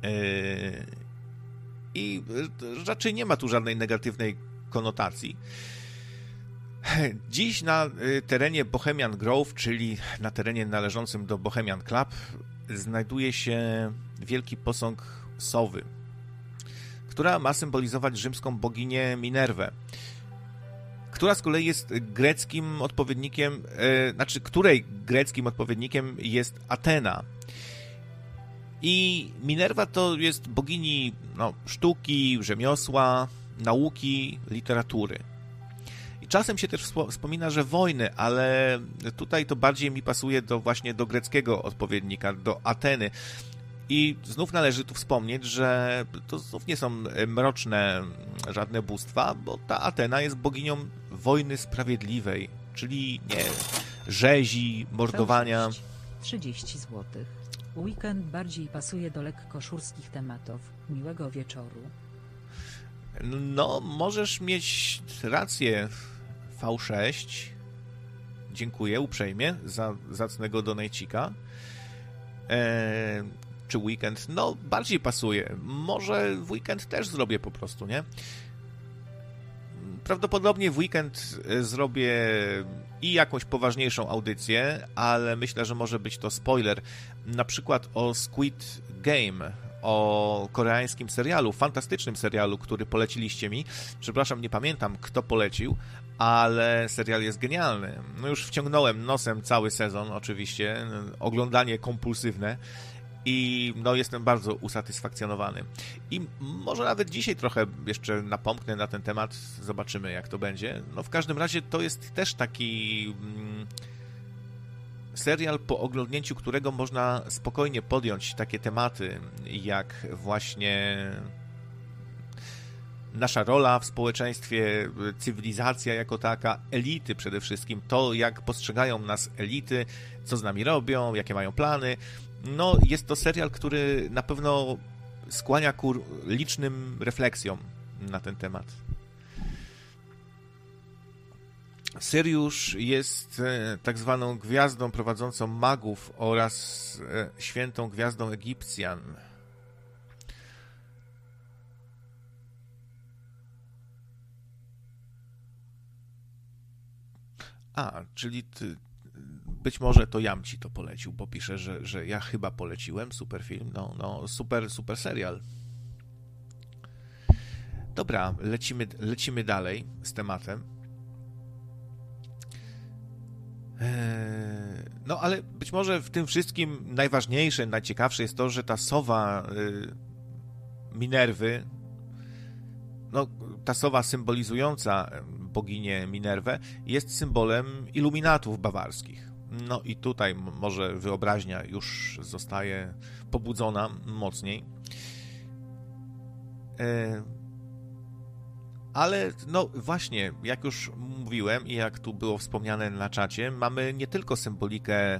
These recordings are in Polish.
I raczej nie ma tu żadnej negatywnej konotacji. Dziś na terenie Bohemian Grove, czyli na terenie należącym do Bohemian Club, znajduje się wielki posąg sowy, która ma symbolizować rzymską boginię Minerwę, która z kolei jest greckim odpowiednikiem, której greckim odpowiednikiem jest Atena. I Minerva to jest bogini sztuki, rzemiosła, nauki, literatury. I czasem się też wspomina, że wojny, ale tutaj to bardziej mi pasuje właśnie do greckiego odpowiednika, do Ateny. I znów należy tu wspomnieć, że to znów nie są mroczne żadne bóstwa, bo ta Atena jest boginią wojny sprawiedliwej, czyli nie rzezi, mordowania. 30 zł. Weekend bardziej pasuje do lekko szurskich tematów. Miłego wieczoru. No, możesz mieć rację, V6. Dziękuję uprzejmie za zacnego donajcika. Czy weekend? No, bardziej pasuje. Może w weekend też zrobię po prostu, nie? Prawdopodobnie w weekend zrobię i jakąś poważniejszą audycję, ale myślę, że może być to spoiler. Na przykład o Squid Game, o koreańskim serialu, fantastycznym serialu, który poleciliście mi. Przepraszam, nie pamiętam, kto polecił, ale serial jest genialny. No już wciągnąłem nosem cały sezon, oczywiście, oglądanie kompulsywne i jestem bardzo usatysfakcjonowany. I może nawet dzisiaj trochę jeszcze napomknę na ten temat, zobaczymy jak to będzie. W każdym razie to jest też taki serial, po oglądnięciu którego można spokojnie podjąć takie tematy, jak właśnie nasza rola w społeczeństwie, cywilizacja jako taka, elity przede wszystkim, to jak postrzegają nas elity, co z nami robią, jakie mają plany. Jest to serial, który na pewno skłania ku licznym refleksjom na ten temat. Syriusz jest tak zwaną gwiazdą prowadzącą magów oraz świętą gwiazdą Egipcjan. Czyli być może to Jam ci to polecił, bo pisze, że ja chyba poleciłem. Super film, super serial. Dobra, lecimy dalej z tematem. Ale być może w tym wszystkim najważniejsze, najciekawsze jest to, że ta sowa Minerwy, ta sowa symbolizująca boginię Minerwę, jest symbolem iluminatów bawarskich. I tutaj może wyobraźnia już zostaje pobudzona mocniej. Ale właśnie, jak już mówiłem i jak tu było wspomniane na czacie, mamy nie tylko symbolikę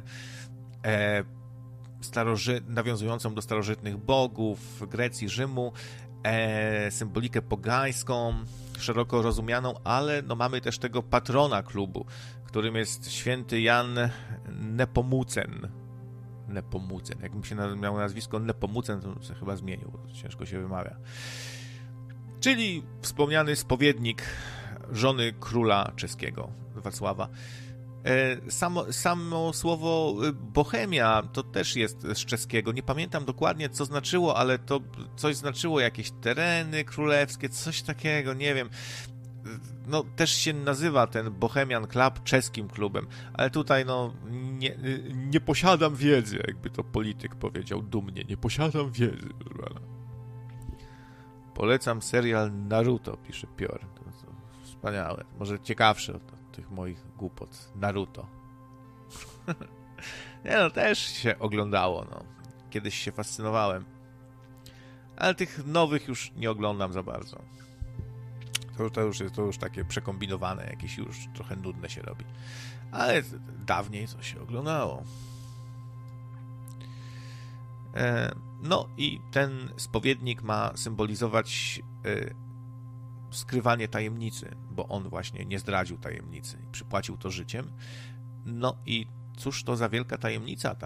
nawiązującą do starożytnych bogów Grecji, Rzymu, symbolikę pogańską, szeroko rozumianą, ale mamy też tego patrona klubu, którym jest święty Jan Nepomucen. Jakbym się miał nazwisko Nepomucen, to się chyba zmienił, bo ciężko się wymawia. Czyli wspomniany spowiednik żony króla czeskiego, Wacława. Samo słowo Bohemia to też jest z czeskiego. Nie pamiętam dokładnie, co znaczyło, ale to coś znaczyło, jakieś tereny królewskie, coś takiego, nie wiem. Też się nazywa ten Bohemian Club czeskim klubem, ale tutaj nie posiadam wiedzy, jakby to polityk powiedział dumnie. Nie posiadam wiedzy. Polecam serial Naruto, pisze Pior. To wspaniałe. Może ciekawsze od tych moich głupot. Naruto. Też się oglądało. Kiedyś się fascynowałem. Ale tych nowych już nie oglądam za bardzo. To już takie przekombinowane, jakieś już trochę nudne się robi. Ale dawniej to się oglądało. I ten spowiednik ma symbolizować skrywanie tajemnicy, bo on właśnie nie zdradził tajemnicy i przypłacił to życiem. I cóż to za wielka tajemnica ta